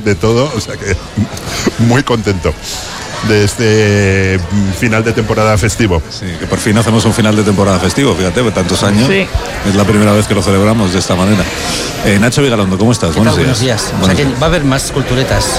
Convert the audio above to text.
de todo, o sea que muy contento de este final de temporada festivo. Sí, que por fin hacemos un final de temporada festivo, fíjate, por tantos años. Sí. Es la primera vez que lo celebramos de esta manera. Nacho Vigalondo, ¿cómo estás? Buenos días. O sea que va a haber más culturetas.